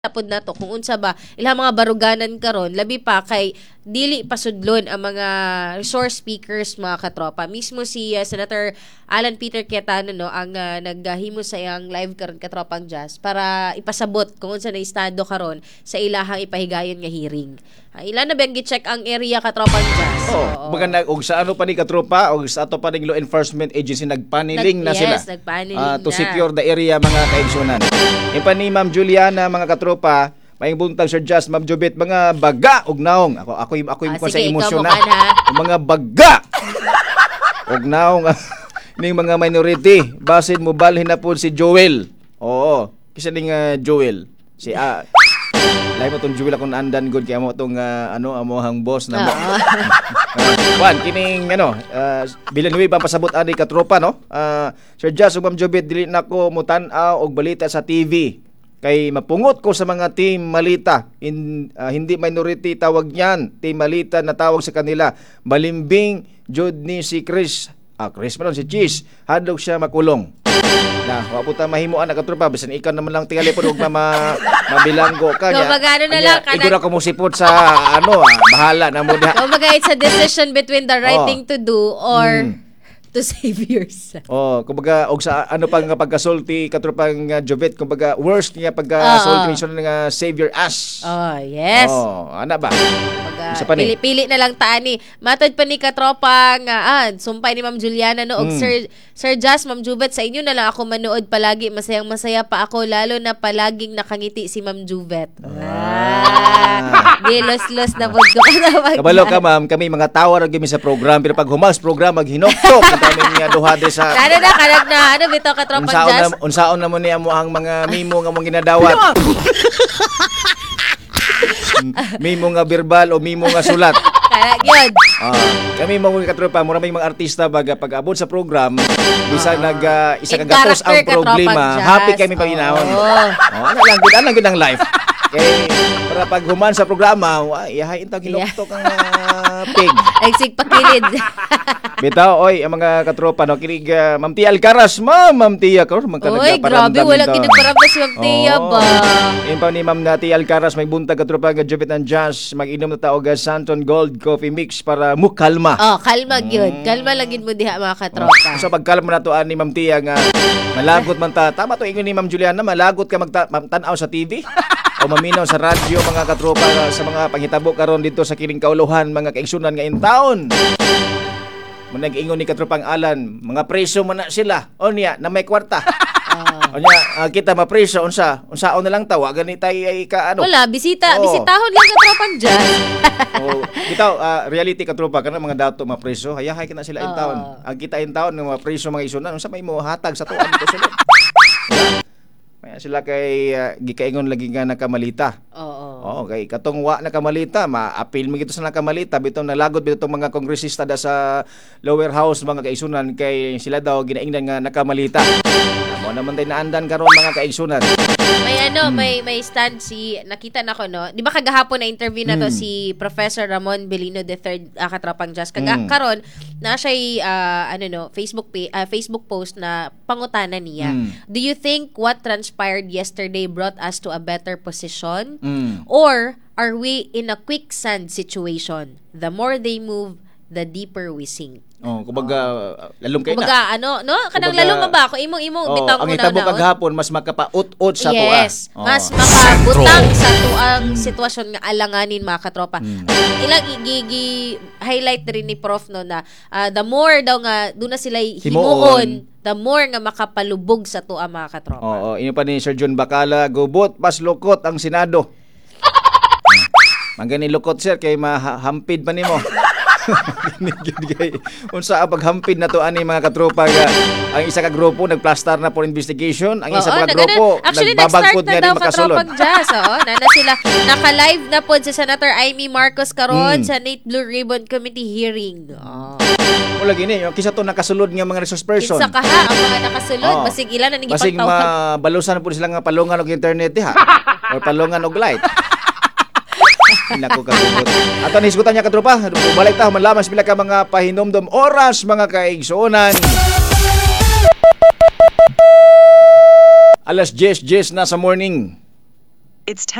tapod na to kung unsa ba ilang mga baruganan karon labi pa kay dili pasudlon ang mga resource speakers mga katropa. Mismo si Senator Alan Peter Cayetano no ang naghimo sa iyang live karon katropang jazz para ipasabot kung unsa na estado karon sa ilahang ipahigayon nga hearing. Ilan na bang gi-check ang area katropang jazz? Maganda og sa ano pa ni katropa og sa ato pa ning law enforcement agency nagpaniling na sila. Yes, nagpaniling to secure the area mga kaigsunan. Ipa ni Ma'am Juliana mga katropa, maing buntag Sir Jazz, Ma'am Jobet, mga baga og naong. Ako yung sa emosyon na. Mga baga og naong ning mga minority. Basin mo balhin na po si Joel. Oo, kisa ning Joel. Si lahi mo tong Joel akong andan good kay amo tong amohang boss na Juan, kining Villanueva pasabot ani katropa no. Sir Jazz ug Ma'am Jobet, dili nako mutan-aw og balita sa TV. Kay mapungot ko sa mga Team Malita. Hindi minority tawag niyan. Team Malita na tawag sa kanila. Balimbing jud ni si Chris. Chris man si Cheese. Hadlok siya makulong. Na, wa po ta mahimuan na katropa bisan ikaw naman lang tingali pod og mabilanggo ka niya. Magano na lang kana. Igura ko mo sipot sa bahala na mo diha. It's a decision between the right thing to do or to save yourself. Kumbaga og sa ano pang pagkasulti katropang Jovet, kumbaga worst niya pagkasulti nga save your ass. Yes. Ana ba? Pili-pili na lang taani. Matod pa ni katropang sumpay ni Ma'am Juliana no og Sir Jazz, Ma'am Juvet, sa inyo na lang ako manood palagi. Masayang-masaya pa ako lalo na palaging nakangiti si Ma'am Juvet. Gilos-los na pod ko. Kabalo ka ma'am, kami mga tawa ra gyud sa program pero pag humas program maghinoktok kami duha sa kanag na bitaw katropang jazz. Unsaon na mo niya mo ang mga mimo nga mong ginadawat. Mimo nga verbal o mimo nga sulat. Yun. Kami mga katropa, mura may mga artista baga pag abot sa program, bisag isa kagatos ang problema, happy kami paginahon. Ano lang gud ang life. Kay para pag human sa programa, ihain tag hinoktok ang pig. Ay sigpakilid. Bitaw oy ang mga katropa no kinig Ma'am Tia Alcaraz, Ma'am Tia karon man ka grabe wala ginaparamdam si Ma'am Tia ba. Impa ni Ma'am Tia Alcaraz may buntag katropa nga Jobet and Jazz, mag-inom na ta og Santon Gold Coffee Mix para mukalma. Kalma gyud. Kalma lang gid mo diha mga katropa. So pagkalma na to ani Ma'am Tia nga malagot man ta. Tama to ingon ni Ma'am Juliana, malagot ka magtan-aw sa TV. O maminaw sa radyo mga katropa sa mga panghitabo karon dito sa kining kauluhan mga kaigsunan nga intaon. Manag-ingon ni katropang Alan, mga preso man na sila. Onya na may kwarta. Onya kita mapreso unsaon na lang tawa gani tay ay ka ano. Wala bisitahon lang katropang dyan. Bitaw reality katropa kana mga dato mapreso hayahay kita sila intaon. Ang kita intaon nga mapreso mga isunan unsa may mo hatag sa tuan ko sulod. Kaya sila kay gikaingon lagi nga nakamalita. Okay, katong wa nakamalita, ma-appeal mo gito sa nakamalita bitong nalagot bito mga kongresista da sa lower house mga kaisunan kay sila daw ginaingnan nga nakamalita. Amo naman tay naandan karon mga kaisunan. May stand nakita na ko no. Di ba kagahapon na interview na to si Professor Ramon Belino III katropang jazz. Karon na siya Facebook post na pangutana niya. Do you think what transpired yesterday brought us to a better position? Or are we in a quicksand situation? The more they move, the deeper we sink. Kumbaga lalom kay na. Kumbaga kanang lalom ba ako imong bitaw ang hitabo kaghapon mas makapaut-ut sa tuwa. Yes, mas makabutang sa tuang sitwasyon nga alanganin mga katropa. Ilang highlight rin ni Prof no na the more daw nga doon na sila himuon, the more nga makapalubog sa tuwa mga katropa. Ino pa ni Sir John Bacala, gubot pas lukot ang Senado. Mangani lukot sir kay mahampid pa nimo. Unsa ang paghampid na to ani mga katropa nga ang isa ka grupo nagplastar na for investigation, ang isa ka grupo nagbabagkod nga din makasulod. Nana sila naka-live na pod si Senator Amy Marcos karon sa Nate Blue Ribbon Committee hearing. Wala gini, kisa to nakasulod nga mga resource person. Kinsa ka ang mga nakasulod, basig ilan na ning ipagtawhan. Basig mabalusan po sila nga palungan og internet ha. Or palungan og light. Nako kasubot. Ato ni hisgutan niya katropa. Balik ta malaman sa pila ka mga pahinomdom oras mga kaigsuonan. Alas 10 na sa morning. It's